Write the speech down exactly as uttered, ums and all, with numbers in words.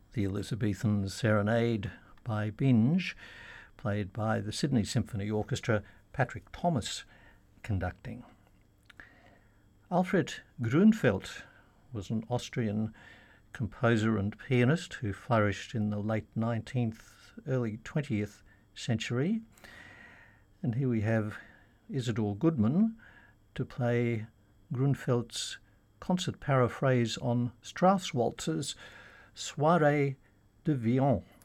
the Elizabethan Serenade by Binge, played by the Sydney Symphony Orchestra, Patrick Thomas conducting. Alfred Grünfeld was an Austrian composer and pianist who flourished in the late nineteenth, early twentieth century. And here we have Isidor Goodman to play Grünfeld's concert paraphrase on Strauss waltzes, Soirée de Vian.